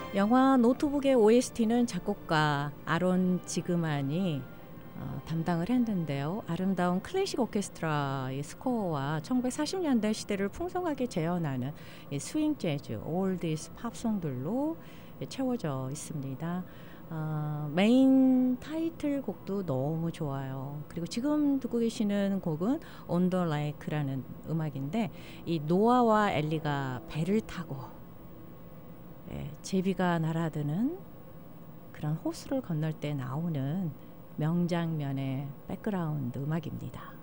영화 노트북의 OST는 작곡가 아론 지그만이 담당을 했는데요. 아름다운 클래식 오케스트라의 스코어와 1940년대 시대를 풍성하게 재현하는 이 스윙 재즈, 올디스 팝송들로 채워져 있습니다. 메인 타이틀곡도 너무 좋아요. 그리고 지금 듣고 계시는 곡은 On the Lake라는 음악인데, 이 노아와 엘리가 배를 타고 제비가 날아드는 그런 호수를 건널 때 나오는 명장면의 백그라운드 음악입니다.